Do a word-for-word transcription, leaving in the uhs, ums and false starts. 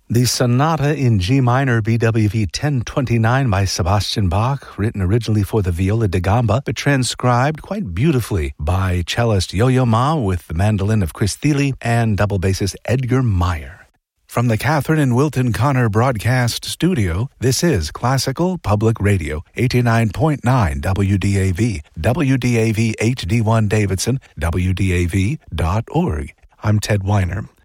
The Sonata in G minor B W V ten twenty-nine by Sebastian Bach, written originally for the viola da gamba, but transcribed quite beautifully by cellist Yo-Yo Ma with the mandolin of Chris Thile and double bassist Edgar Meyer. From the Catherine and Wilton Connor Broadcast Studio, this is Classical Public Radio, eighty-nine point nine W D A V, W D A V H D one Davidson, W D A V dot org. I'm Ted Weiner.